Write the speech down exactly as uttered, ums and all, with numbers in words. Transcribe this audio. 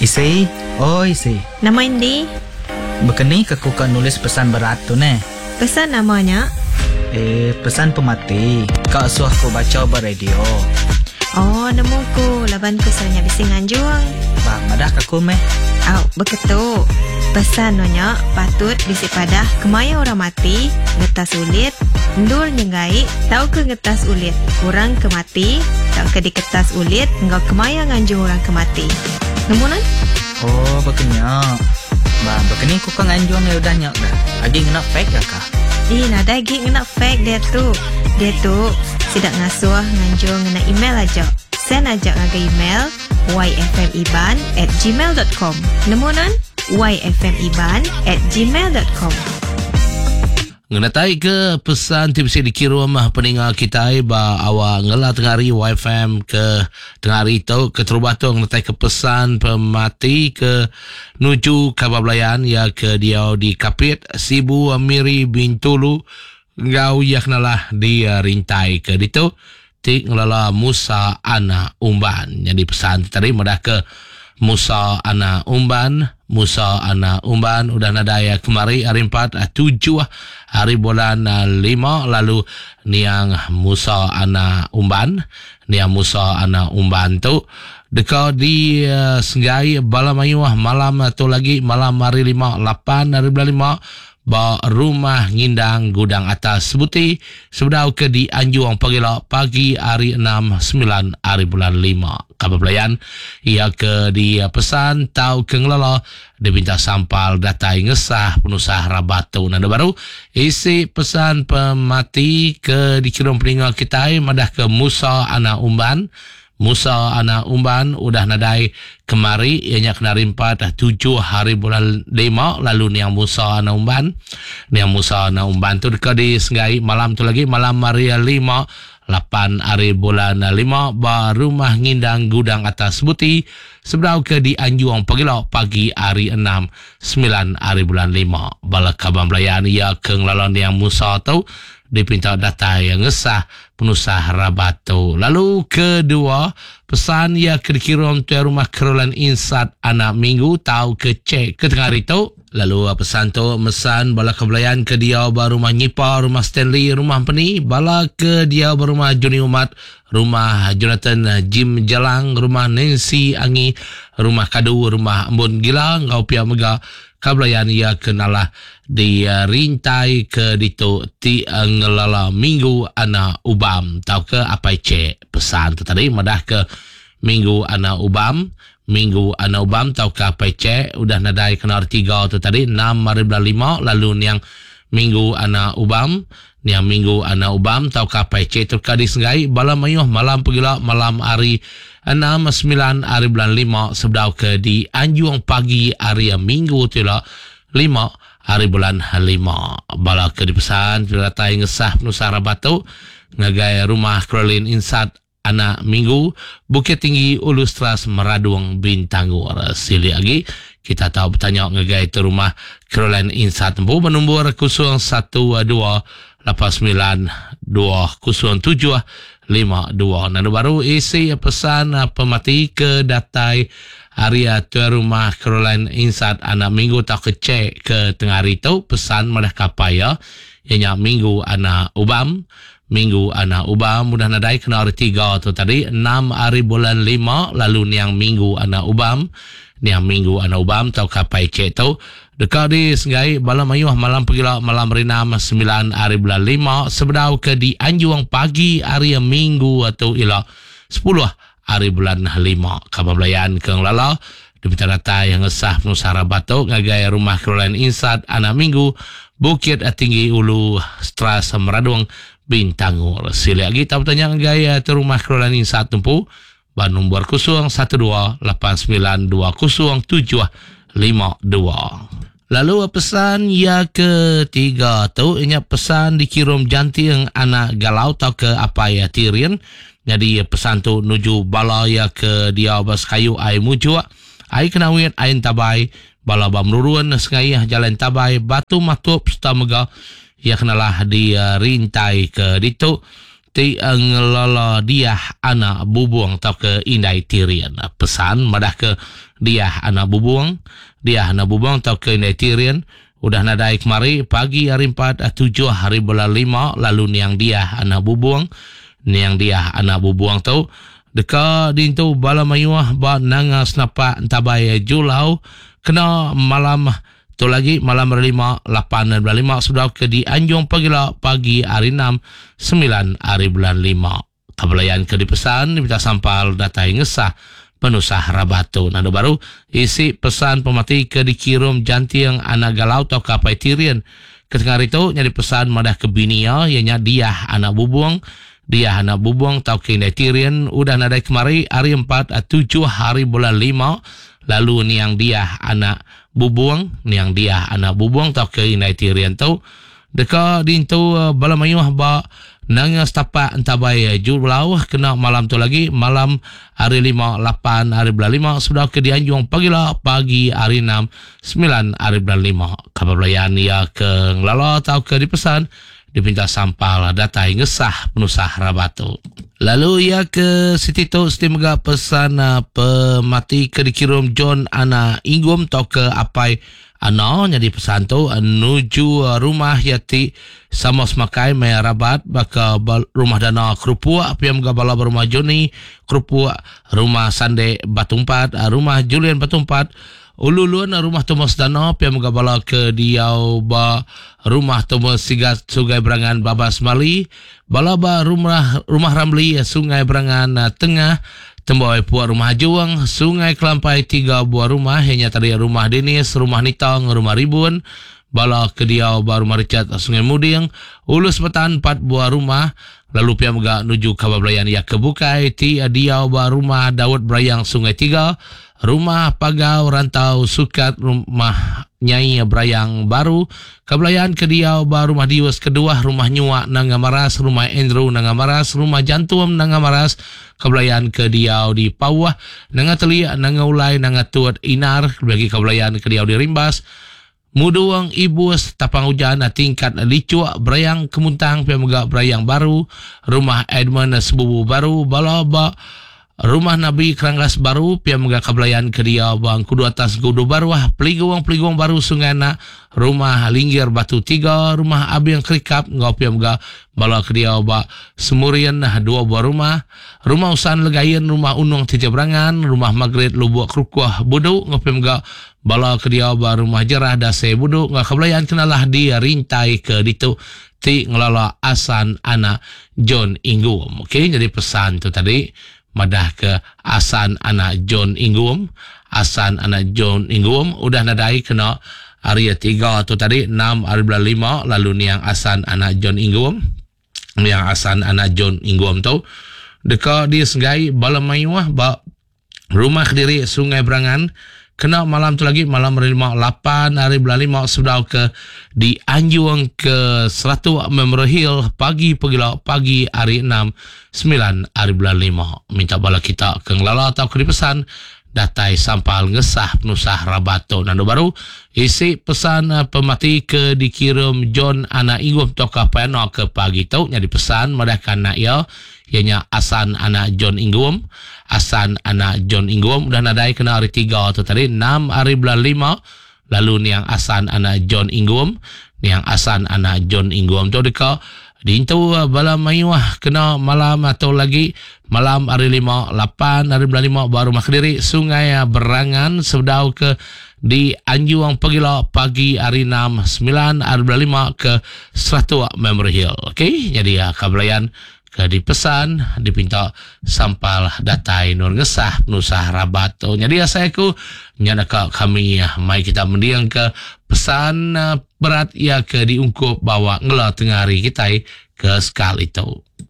Isi, oh isi. Nama Indi? Bekeni aku kan nulis pesan berat tu ne. Pesan namanya? Eh, pesan pemati. Kak suah ko baca beradio. Oh, nemuku. Laban pesannya bising anjuang. Bang, madah aku meh. Au, beketu. Pesan nonya patut bisi padah kemaya orang mati, ngetas ulit, ndur nyenggai, tau ke ngetas ulit. Orang kemati, tau ke diketas ulit, engkau kemaya nganjung orang kemati. Nemunan? Oh, bekenya. Bang, bekeni ku kan anjuang ya udah nyak dah. Agi ngena fake dah kah? Ih, nada lagi ngena fake dia tu. Dia tu sidak ngasuh nganjung ngena email aja. Send aja ngaga email y f m iban at gmail dot com. Nemunan? y f m iban at gmail dot com. Ngenatai ke pesan ti bisa dikirim mah peningal kita ba awak ngela tengari Y F M ke tengari tu ke terubatu ngenatai ke pesan pemati ke nuju kabablayan ya ke dia di Kapit Sibu Amiri Bintulu ngau yak nalah dia rintai ke ditu ti ngelala Musa Ana Umban. Jadi pesan tadi madah ke Musa Ana Umban, Musa Ana Umban udah nadaya kemari hari empat tujuh hari bulan lima lalu niang Musa Ana Umban, niang Musa Ana Umban tu dekat di uh, Senggai Balamayuah malam tu lagi malam hari lima lapan hari bulan lima ba rumah ngindang gudang atas sebuti sebedau ke di Anjuang pagila pagi hari enam sembilan hari bulan lima kabar pelayan ia ke di pesan tau ke ngelala dibinta sampal datai ngesah penusah rabatu nanda baru isi pesan pemati ke dikirim peningal kita madah ke Musa Ana Umban. Musa Ana Umban udah nadai kemari ianya kena rimpat tujuh hari bulan lima lalu niang Musa Ana Umban niang Musa Ana Umban tu dekat di Senggai malam tu lagi malam hari lima lapan hari bulan lima ba rumah ngindang gudang atas buti sebedau ke di Anjuang pagila pagi hari enam sembilan hari bulan lima bala kabar belayan ia ke ngelalon niang Musa tu dipinta data yang ngesah penusah rabatu. Lalu kedua pesan ia dikirim tu rumah Caroline Insat anak minggu tahu ke cek ke tengah itu. Lalu pesan tu mesan bala kebelayan ke dia rumah Nyipa, rumah Stanley, rumah Peni, bala ke dia rumah Joni Umat, rumah Jonathan Jim Jalang, rumah Nancy Angi, rumah Kadu, rumah Ambon Gilang, ngau pia mega kabelayan ia kenalah di uh, rintai ke ditu ti uh, ngelala minggu ana ubam tahu ke apa cek pesan tu tadi madah ke minggu ana ubam minggu ana ubam tahu ke apa cek udah nadai kenar tiga tu tadi enam hari bulan lima lalu niang minggu ana ubam niang minggu ana ubam tahu ke apa cek tu kadi Senggai balam mayuh malam pagila malam hari enam sembilan hari bulan lima sebedau ke di Anjuang pagi hari minggu tu lah lima hari bulan lima bala ke dipesan piratai ngesah penusah rabatu ngagai rumah Caroline Insat anak minggu Bukit Tinggi Ulustras Meraduang Bintanggur sili lagi kita tahu bertanya ngagai tu rumah Caroline Insat bu menumbur kosong satu dua lapan sembilan dua kosong tujuh lima dua nanda baru isi pesan pemati ke datai area tu rumah Caroline Insat anak minggu tak kecek ke tengah itu pesan madah kapaya ianya minggu anak ubam minggu anak ubam mudah nadai kena hari tiga tu tadi enam hari bulan lima lalu niang minggu anak ubam niang minggu anak ubam tau kapai cek tu dekat di Senggai balam ayuh malam pagila malam renam sembilan hari bulan lima sebedau ke di Anjuang pagi hari minggu atau ila sepuluh hari bulan lima kabar belayan ke ngelala diminta data yang ngesah penusah rabatu ngagai rumah Caroline Insat anak minggu Bukit Tinggi Ulu Stras Meraduang Bintanggur sili lagi tak bertanya ngagai tu rumah Caroline Insat tempu ban nombor kosong satu dua lapan sembilan dua kosong tujuh lima dua. Lalu pesan yang ketiga tu ianya pesan dikirim janti yang anak galau tau ke apa ya tirin. Jadi pesan tu nuju bala ya ke dia bas kayu ai mujua. Ai kenawin ain tabai bala bamruruan Senggai jalan tabai batu matup serta mega ya kenalah di rintai ke ditu ti ngelala dia anak bubuang tau ke indai tirian. Pesan madah ke dia anak bubuang, dia anak bubuang tau ke indai tirian. Udah nadai kemari pagi hari empat tujuh hari bulan lima lalu niang dia anak bubuang, niang dia anak bubuang tau deka dintu bala mayuah ba nanga snapa tabai julau kena malam tu lagi malam hari lima lapan dan bulan lima sudah ke di Anjung pagila pagi hari enam sembilan hari bulan lima kabelayan ke dipesan diminta sampal data ngesah penusah rabatu. Nado baru isi pesan pemati ke dikirim jantiang anak galau tau kapai tirian. Ketika itu nyari pesan madah ke binia ianya dia anak bubuang, dia anak bubuang tau ke indai tirian udah nadai kemari hari empat tujuh hari bulan lima lalu niang dia anak bubuang, niang dia anak bubuang tau ke indai tirian tau deka dintu uh, bala mayuah ba nanga stapa entabai julau kena malam tu lagi malam hari lima lapan hari bulan lima sudah ke dianjung pagila pagi hari enam sembilan hari bulan lima kabelayan ya ke ngelala tau ke dipesan dipinta sampal data ngesah penusah rabatu. Lalu ia ke Siti tu Stimega pesan uh, pemati ke dikirim John ana Ingum tau ke apai ano jadi pesan tu menuju uh, rumah yati sama semakai mai rabat baka rumah dana kerupua piam gabala rumah Joni kerupua rumah Sande Batumpat uh, rumah Julian Batumpat ululuan rumah Thomas Dana piam gabala ke diau ba rumah Thomas Sigat Sungai Berangan Babas Mali balaba rumah rumah Ramli Sungai Berangan uh, Tengah Temboi Puak Rumah Juang, Sungai Kelampai tiga buah rumah, hanya tadi rumah Denis, rumah Nitong, rumah Ribun, bala kediau baru rumah Richard Sungai Muding, Ulus Betan empat buah rumah, lalu pihak megak nuju Kabablayan ya kebukai, ti diau baru rumah Daud Brayang Sungai Tiga, rumah Pagau Rantau Sukat, rumah Nyai Brayang Baru, Kablayan kediau baru rumah Diwas kedua, rumah Nyuak Nangamaras, rumah Andrew Nangamaras, rumah Jantum Nangamaras, Kablayan kediau di Pawah, Nangateli Nangaulai Nangatuat Inar, bagi Kablayan kediau di Rimbas, Muduang Ibus Tapang Hujan tingkat Licuak Brayang Kemuntang Pemegak Brayang Baru, rumah Edmund Sebubu Baru, Balaba rumah Nabi Keranggas Baru piam megak Kablayan kedia bang kudu atas kudu baruah peliguang peliguang baru Sungana rumah Linggir Batu Tiga rumah Abi yang Kerikap ngau piam megak bala kedia ba Semurian dua buah rumah rumah Usan Legayen rumah Unung Tijabrangan rumah Magret Lubuk Krukuah Budu ngau piam megak bala kedia ba rumah Jerah Dase Budu ngau Kablayan kenalah dia rintai ke ditu ti ngelala asan anak John Ingum. Okey, jadi pesan tu tadi madah ke asan anak John Ingum, asan anak John Ingum udah nadai kena hari tiga tu tadi enam hari bulan lima lalu ni yang asan anak John Ingum, yang asan anak John Ingum tu deka dia senggai bala mayuah ba rumah Kediri Sungai Berangan kena malam tu lagi malam hari lima lapan hari bulan lima sudah ke di Anjuang ke Seratu Memorial Hill pagi pagi pagi hari enam sembilan hari bulan lima minta bala kita ke ngelala atau ke dipesan datai sampal ngesah penusah rabato nando baru isi pesan uh, pemati ke dikirim John anak Ingum toka peno ke pagi tau nyadi pesan madakan nak ya ianya asan anak John Ingum asan anak John Ingum udah nadai kena hari tiga tu tadi enam hari bulan lima lalu ni yang asan anak John Ingum ni yang asan anak John Ingum tu deka dintu uh, bala mayuah kena malam atau lagi malam hari lima lapan hari bulan lima baru Kediri Sungai Berangan sedau ke di Anjuang pagila pagi hari enam sembilan hari bulan lima ke Seratu Memorial. Okey, jadi ya Kablayan ke dipesan dipinta sampal datai nur ngesah penusah rabat. Oh, jadi ya saya ku nyadaka kami ya mai kita mendiang ke pesan uh, berat ya ke diungkup bawa ngela tengah hari kita ke sekali itu.